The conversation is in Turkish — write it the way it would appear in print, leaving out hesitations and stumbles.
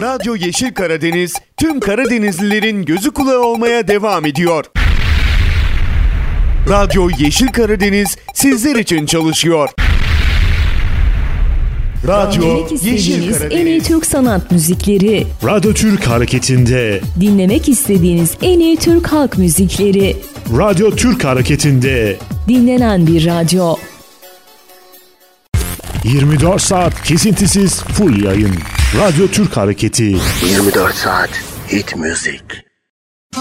Radyo Yeşil Karadeniz tüm Karadenizlilerin gözü kulağı olmaya devam ediyor. Radyo Yeşil Karadeniz sizler için çalışıyor. Radyo Yeşil Karadeniz. En iyi Türk sanat müzikleri. Radyo Türk Hareketi'nde. Dinlemek istediğiniz en iyi Türk halk müzikleri. Radyo Türk Hareketi'nde. Dinlenen bir radyo. 24 saat kesintisiz full yayın. Radyo Türk Hareketi. 24 saat hit müzik.